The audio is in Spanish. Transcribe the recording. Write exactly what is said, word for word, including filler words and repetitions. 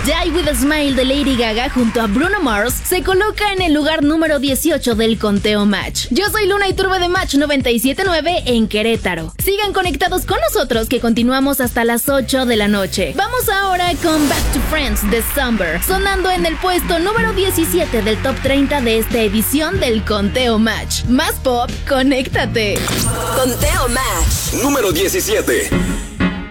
Die With a Smile de Lady Gaga junto a Bruno Mars se coloca en el lugar número dieciocho del conteo Match. Yo soy Luna Iturbe de Match noventa y siete punto nueve en Querétaro. Sigan conectados con nosotros que continuamos hasta las ocho de la noche. Vamos ahora con Back to Friends de Summer, sonando en el puesto número diecisiete del top treinta de esta edición del conteo Match. Más pop, conéctate. Conteo Match número diecisiete.